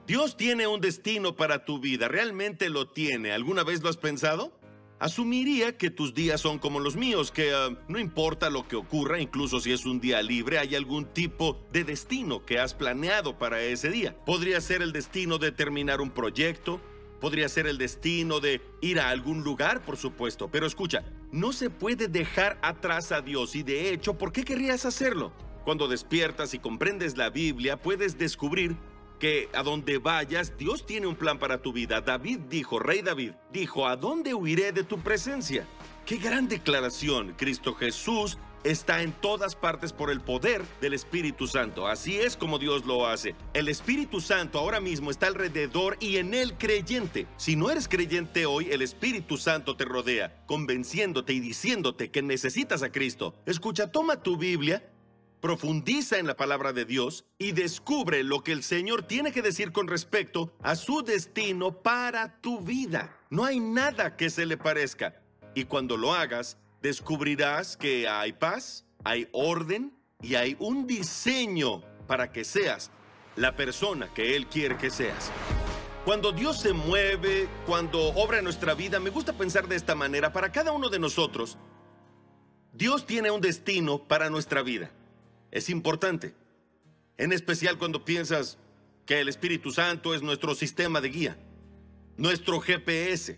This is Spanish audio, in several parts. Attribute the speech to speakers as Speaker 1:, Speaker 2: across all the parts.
Speaker 1: Dios tiene un destino para tu vida, realmente lo tiene. ¿Alguna vez lo has pensado? Asumiría que tus días son como los míos, que no importa lo que ocurra, incluso si es un día libre, hay algún tipo de destino que has planeado para ese día. Podría ser el destino de terminar un proyecto, podría ser el destino de ir a algún lugar, por supuesto. Pero escucha, no se puede dejar atrás a Dios y de hecho, ¿por qué querrías hacerlo? Cuando despiertas y comprendes la Biblia, puedes descubrir que a donde vayas, Dios tiene un plan para tu vida. David dijo, Rey David, dijo, ¿a dónde huiré de tu presencia? ¡Qué gran declaración! Cristo Jesús está en todas partes por el poder del Espíritu Santo. Así es como Dios lo hace. El Espíritu Santo ahora mismo está alrededor y en el creyente. Si no eres creyente hoy, el Espíritu Santo te rodea, convenciéndote y diciéndote que necesitas a Cristo. Escucha, toma tu Biblia, profundiza en la palabra de Dios y descubre lo que el Señor tiene que decir con respecto a su destino para tu vida. No hay nada que se le parezca. Y cuando lo hagas, descubrirás que hay paz, hay orden y hay un diseño para que seas la persona que Él quiere que seas. Cuando Dios se mueve, cuando obra en nuestra vida, me gusta pensar de esta manera. Para cada uno de nosotros, Dios tiene un destino para nuestra vida. Es importante, en especial cuando piensas que el Espíritu Santo es nuestro sistema de guía, nuestro GPS.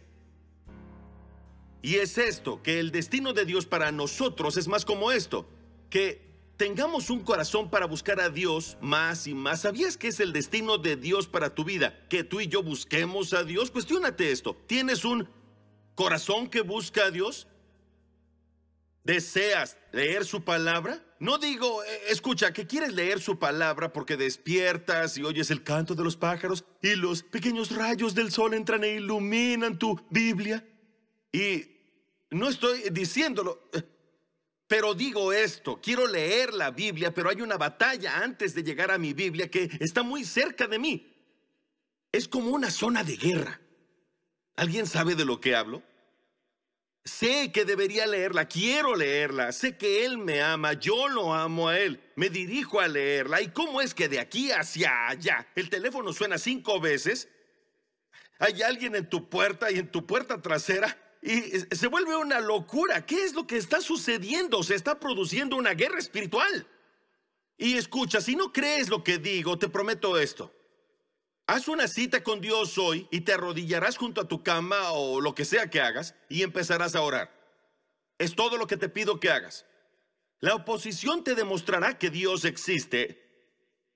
Speaker 1: Y es esto, que el destino de Dios para nosotros es más como esto, que tengamos un corazón para buscar a Dios más y más. ¿Sabías que es el destino de Dios para tu vida? Que tú y yo busquemos a Dios. Cuestiónate esto. ¿Tienes un corazón que busca a Dios? ¿Deseas leer su palabra? No digo, escucha, que quieres leer su palabra porque despiertas y oyes el canto de los pájaros y los pequeños rayos del sol entran e iluminan tu Biblia. Y no estoy diciéndolo, pero digo esto, quiero leer la Biblia, pero hay una batalla antes de llegar a mi Biblia que está muy cerca de mí. Es como una zona de guerra. ¿Alguien sabe de lo que hablo? Sé que debería leerla, quiero leerla, sé que Él me ama, yo lo amo a Él, me dirijo a leerla. ¿Y cómo es que de aquí hacia allá el teléfono suena 5 veces? Hay alguien en tu puerta y en tu puerta trasera y se vuelve una locura. ¿Qué es lo que está sucediendo? Se está produciendo una guerra espiritual. Y escucha, si no crees lo que digo, te prometo esto. Haz una cita con Dios hoy y te arrodillarás junto a tu cama o lo que sea que hagas y empezarás a orar. Es todo lo que te pido que hagas. La oposición te demostrará que Dios existe.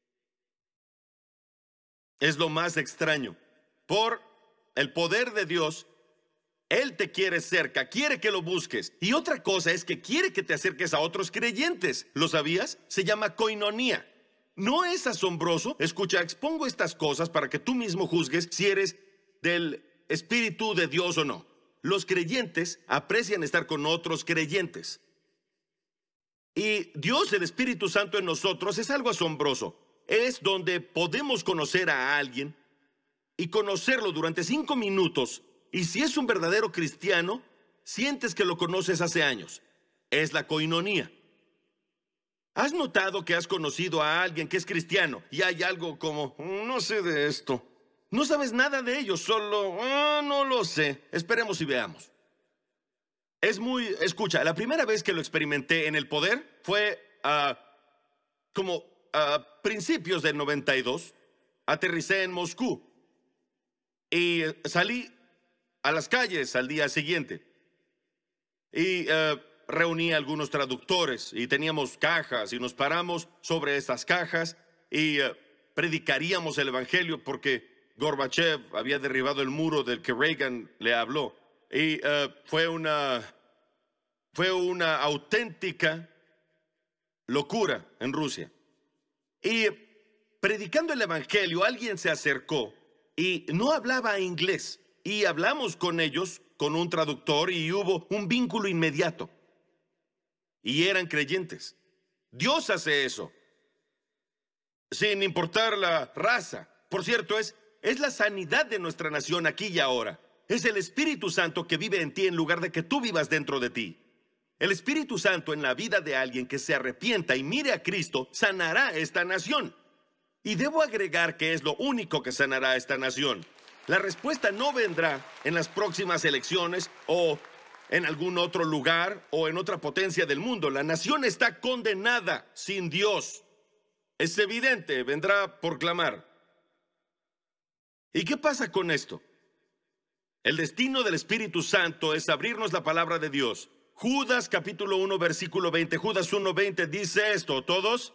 Speaker 1: Es lo más extraño. Por el poder de Dios, Él te quiere cerca, quiere que lo busques. Y otra cosa es que quiere que te acerques a otros creyentes. ¿Lo sabías? Se llama koinonía. ¿No es asombroso? Escucha, expongo estas cosas para que tú mismo juzgues si eres del Espíritu de Dios o no. Los creyentes aprecian estar con otros creyentes. Y Dios, el Espíritu Santo en nosotros, es algo asombroso. Es donde podemos conocer a alguien y conocerlo durante 5 minutos. Y si es un verdadero cristiano, sientes que lo conoces hace años. Es la koinonía. ¿Has notado que has conocido a alguien que es cristiano y hay algo como, no sé de esto? No sabes nada de ellos, solo, no lo sé. Esperemos y veamos. Escucha, la primera vez que lo experimenté en el poder fue como a principios del 92. Aterricé en Moscú y salí a las calles al día siguiente. Y reuní a algunos traductores y teníamos cajas y nos paramos sobre estas cajas y predicaríamos el evangelio porque Gorbachev había derribado el muro del que Reagan le habló. Y fue una auténtica locura en Rusia. Y predicando el evangelio, alguien se acercó y no hablaba inglés. Y hablamos con ellos con un traductor y hubo un vínculo inmediato. Y eran creyentes. Dios hace eso, sin importar la raza. Por cierto, es la sanidad de nuestra nación aquí y ahora. Es el Espíritu Santo que vive en ti en lugar de que tú vivas dentro de ti. El Espíritu Santo en la vida de alguien que se arrepienta y mire a Cristo sanará esta nación. Y debo agregar que es lo único que sanará a esta nación. La respuesta no vendrá en las próximas elecciones o en algún otro lugar o en otra potencia del mundo. La nación está condenada sin Dios. Es evidente, vendrá por clamar. ¿Y qué pasa con esto? El destino del Espíritu Santo es abrirnos la palabra de Dios. Judas capítulo 1 versículo 20. Judas 1:20 dice esto, ¿todos?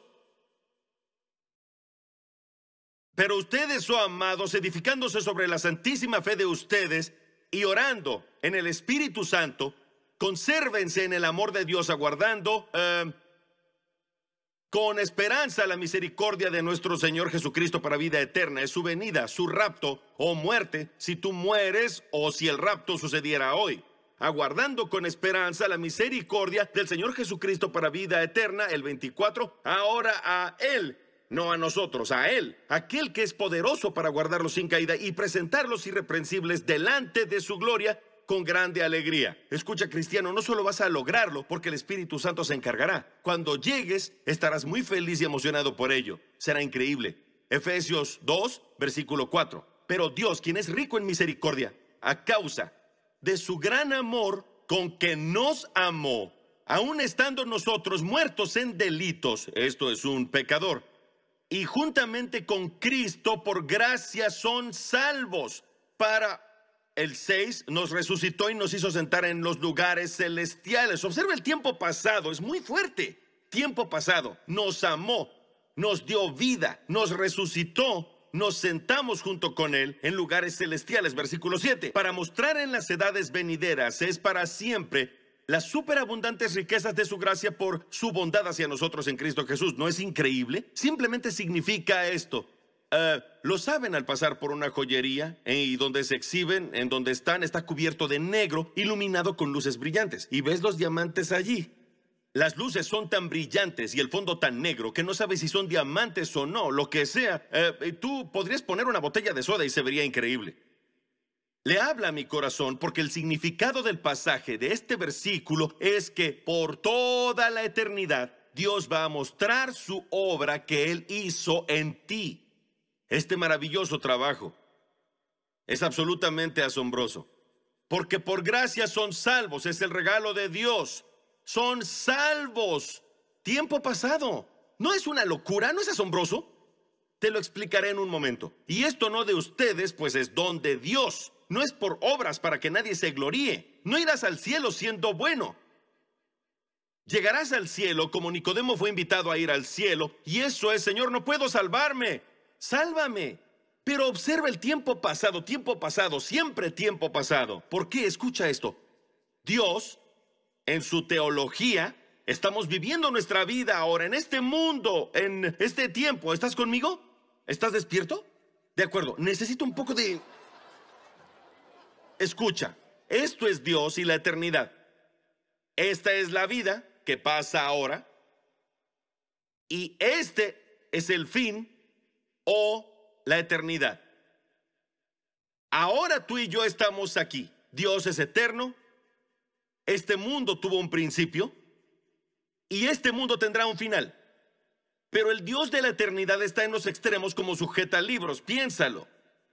Speaker 1: Pero ustedes, oh amados, edificándose sobre la santísima fe de ustedes y orando en el Espíritu Santo, consérvense en el amor de Dios, aguardando con esperanza la misericordia de nuestro Señor Jesucristo para vida eterna. Es su venida, su rapto o muerte, si tú mueres o si el rapto sucediera hoy. Aguardando con esperanza la misericordia del Señor Jesucristo para vida eterna. El 24, ahora a Él, no a nosotros, a Él, aquel que es poderoso para guardarlos sin caída y presentarlos irreprensibles delante de su gloria con grande alegría. Escucha, cristiano, no solo vas a lograrlo porque el Espíritu Santo se encargará. Cuando llegues, estarás muy feliz y emocionado por ello. Será increíble. Efesios 2, versículo 4. Pero Dios, quien es rico en misericordia, a causa de su gran amor con que nos amó, aun estando nosotros muertos en delitos, esto es un pecador, y juntamente con Cristo por gracia son salvos. Para el 6 nos resucitó y nos hizo sentar en los lugares celestiales. Observa el tiempo pasado, es muy fuerte. Tiempo pasado, nos amó, nos dio vida, nos resucitó, nos sentamos junto con Él en lugares celestiales. Versículo 7, para mostrar en las edades venideras, es para siempre, las superabundantes riquezas de su gracia por su bondad hacia nosotros en Cristo Jesús. ¿No es increíble? Simplemente significa esto. Lo saben al pasar por una joyería y donde se exhiben, en donde están, está cubierto de negro, iluminado con luces brillantes. Y ves los diamantes allí. Las luces son tan brillantes y el fondo tan negro que no sabes si son diamantes o no, lo que sea. Tú podrías poner una botella de soda y se vería increíble. Le habla a mi corazón porque el significado del pasaje de este versículo es que por toda la eternidad Dios va a mostrar su obra que Él hizo en ti. Este maravilloso trabajo es absolutamente asombroso, porque por gracia son salvos, es el regalo de Dios. Son salvos. Tiempo pasado. ¿No es una locura? ¿No es asombroso? Te lo explicaré en un momento. Y esto no de ustedes, pues es don de Dios. No es por obras para que nadie se gloríe. No irás al cielo siendo bueno. Llegarás al cielo como Nicodemo fue invitado a ir al cielo. Y eso es, Señor, no puedo salvarme. Sálvame. Pero observa el tiempo pasado, siempre tiempo pasado. ¿Por qué? Escucha esto. Dios, en su teología, estamos viviendo nuestra vida ahora en este mundo, en este tiempo. ¿Estás conmigo? ¿Estás despierto? De acuerdo, necesito un poco de... Escucha, esto es Dios y la eternidad. Esta es la vida que pasa ahora. Y este es el fin o la eternidad. Ahora tú y yo estamos aquí. Dios es eterno. Este mundo tuvo un principio y este mundo tendrá un final. Pero el Dios de la eternidad está en los extremos como sujeta libros. Piénsalo.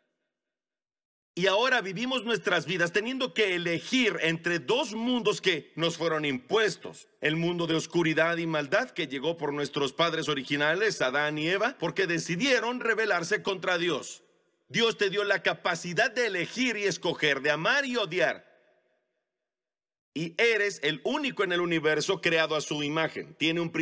Speaker 1: Y ahora vivimos nuestras vidas teniendo que elegir entre dos mundos que nos fueron impuestos. El mundo de oscuridad y maldad que llegó por nuestros padres originales, Adán y Eva, porque decidieron rebelarse contra Dios. Dios te dio la capacidad de elegir y escoger, de amar y odiar. Y eres el único en el universo creado a su imagen. Tiene un